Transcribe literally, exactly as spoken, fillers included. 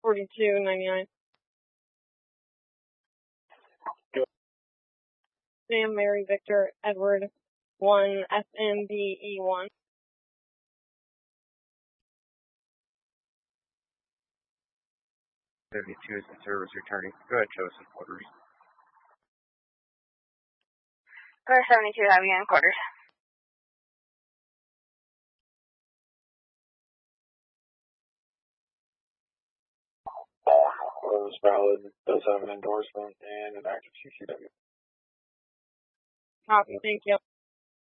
forty-two ninety-nine. Sam, Mary, Victor, Edward, one, S M B E one. seventy-two is the service returning. Go ahead, Joseph, quarters. Car seventy-two, having in quarters. Order is valid, does have an endorsement and an active C C W. Copy, thank you.